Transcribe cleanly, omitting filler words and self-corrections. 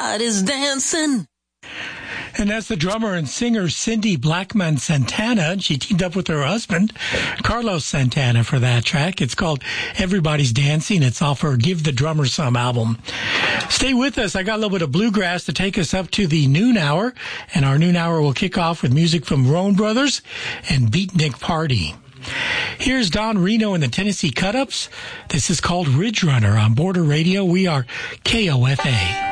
Everybody's dancing. And that's the drummer and singer Cindy Blackman Santana. She teamed up with her husband, Carlos Santana, for that track. It's called Everybody's Dancing. It's off her Give the Drummer Some album. Stay with us. I got a little bit of bluegrass to take us up to the noon hour. And our noon hour will kick off with music from Roan Brothers and Beatnik Party. Here's Don Reno and the Tennessee Cut-Ups. This is called Ridge Runner on Border Radio. We are KOFA.